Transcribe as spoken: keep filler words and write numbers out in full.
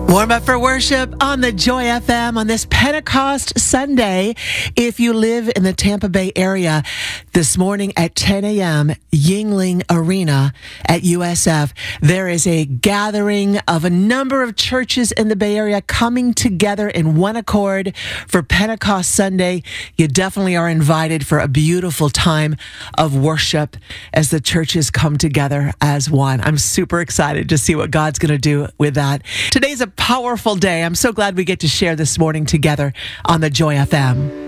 Warm up for worship on the Joy F M on this Pentecost Sunday. If you live in the Tampa Bay area, this morning at ten a.m., Yuengling Arena at U S F, there is a gathering of a number of churches in the Bay Area coming together in one accord for Pentecost Sunday. You definitely are invited for a beautiful time of worship as the churches come together as one. I'm super excited to see what God's going to do with that. Today's a powerful day. I'm so glad we get to share this morning together on the Joy F M.